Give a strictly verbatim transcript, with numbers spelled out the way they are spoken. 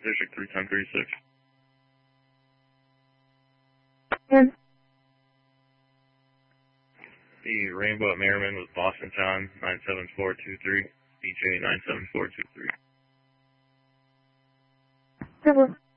District three ten thirty-six. And The Rainbow at Merriman with Boston John nine seven four two three, B J nine seven four two three. Double.